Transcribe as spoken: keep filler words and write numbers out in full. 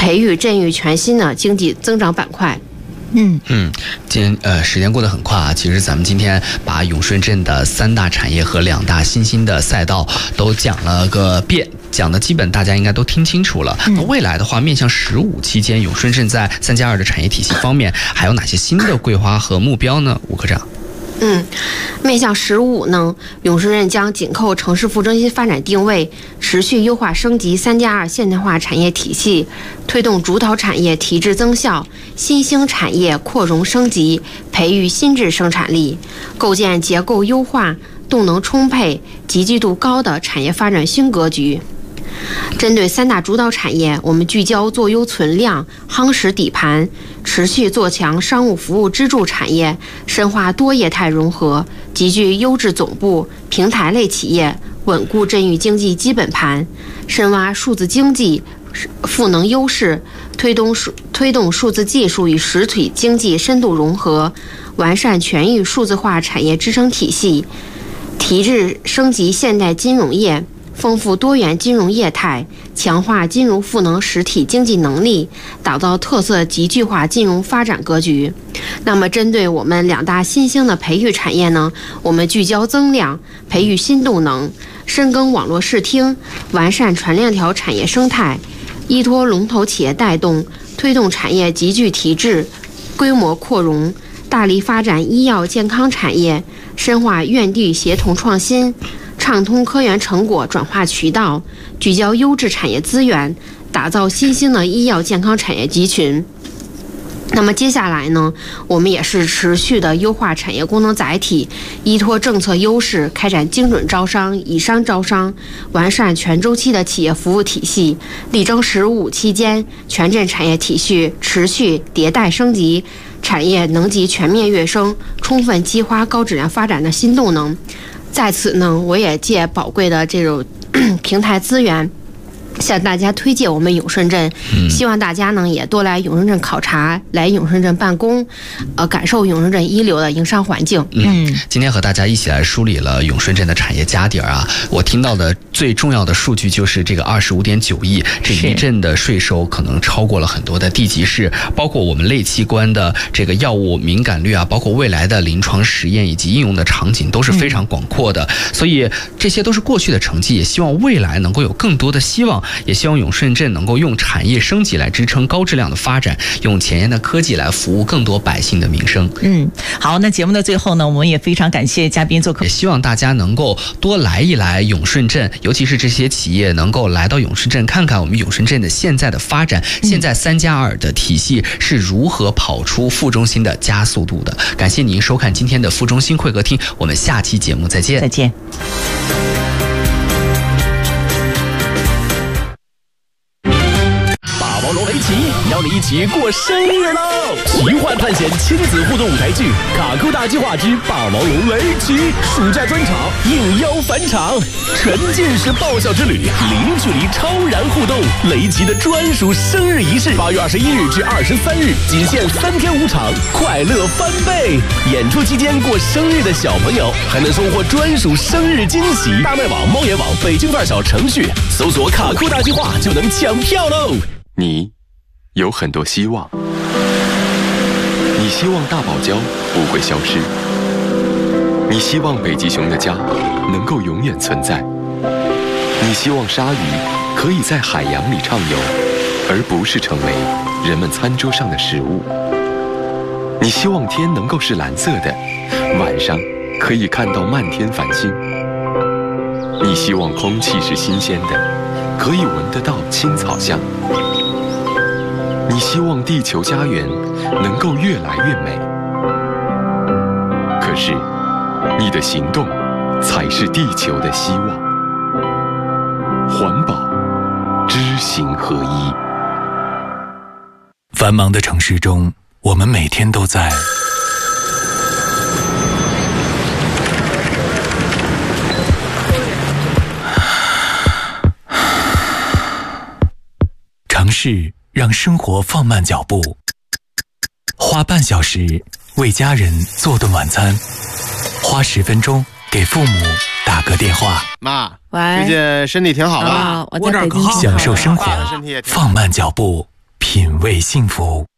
培育振育全新的经济增长板块。 嗯嗯，今呃时间过得很快啊，其实咱们今天把永顺镇的三大产业和两大新兴的赛道都讲了个遍，讲的基本大家应该都听清楚了。那未来的话，面向十五期间，永顺镇在三加二的产业体系方面还有哪些新的规划和目标呢？吴科长。 嗯，面向十五呢，永顺镇将紧扣城市副中心发展定位，持续优化升级三加二现代化产业体系，推动主导产业提质增效，新兴产业扩容升级，培育新质生产力，构建结构优化、动能充沛、集聚度高的产业发展新格局。针对三大主导产业，我们聚焦做优存量、夯实底盘，持续做强商务服务支柱产业，深化多业态融合，集聚优质总部、平台类企业，稳固振育经济基本盘，深挖数字经济赋能优势，推动数推动数字技术与实体经济深度融合，完善全域数字化产业支撑体系，提质升级现代金融业，丰富多元金融业态，强化金融赋能实体经济能力，打造特色集聚化金融发展格局。那么针对我们两大新兴的培育产业呢，我们聚焦增量，培育新动能，深耕网络视听，完善传链条产业生态，依托龙头企业带动，推动产业集聚提质，规模扩容，大力发展医药健康产业，深化院地协同创新，畅通科研成果转化渠道，聚焦优质产业资源，打造新兴的医药健康产业集群。那么接下来呢，我们也是持续的优化产业功能载体，依托政策优势，开展精准招商、以商招商，完善全周期的企业服务体系，力争十五期间全镇产业体系持续迭代升级，产业能级全面跃升，充分激发高质量发展的新动能。在此呢，我也借宝贵的这种平台资源，向大家推荐我们永顺镇， 嗯、 希望大家呢也多来永顺镇考察，来永顺镇办公，呃，感受永顺镇一流的营商环境。 嗯，今天和大家一起来梳理了永顺镇的产业家底儿啊，我听到的最重要的数据就是这个二十五点九亿，这一镇的税收可能超过了很多的地级市，包括我们类器官的这个药物敏感率啊，包括未来的临床实验以及应用的场景都是非常广阔的，嗯、所以这些都是过去的成绩，也希望未来能够有更多的希望。也希望永顺镇能够用产业升级来支撑高质量的发展，用前沿的科技来服务更多百姓的民生。 嗯，好，那节目的最后呢，我们也非常感谢嘉宾做客， 也希望大家能够多来一来永顺镇，尤其是这些企业能够来到永顺镇看看我们永顺镇的现在的发展，嗯、现在三加二的体系是如何跑出副中心的加速度的。感谢您收看今天的副中心会客厅，我们下期节目再见。 再见。 邀你一起过生日喽！奇幻探险亲子互动舞台剧《卡酷大计划之霸王龙雷奇》暑假专场应邀返场，沉浸式爆笑之旅，零距离超燃互动，雷奇的专属生日仪式，八月二十一日至二十三日，仅限三天五场，快乐翻倍！演出期间过生日的小朋友还能收获专属生日惊喜。大麦网、猫眼网、北京范小程序搜索“卡酷大计划”就能抢票喽！ 你有很多希望，你希望大堡礁不会消失，你希望北极熊的家能够永远存在，你希望鲨鱼可以在海洋里畅游，而不是成为人们餐桌上的食物，你希望天能够是蓝色的，晚上可以看到漫天繁星，你希望空气是新鲜的，可以闻得到青草香，你希望地球家园能够越来越美，可是你的行动才是地球的希望。环保，知行合一。 繁忙的城市中，我们每天都在尝试让生活放慢脚步，花半小时为家人做顿晚餐，花十分钟给父母打个电话。 妈， 喂， 最近身体挺好吧？ 啊，我在北京。 享受生活，放慢脚步， 品味幸福。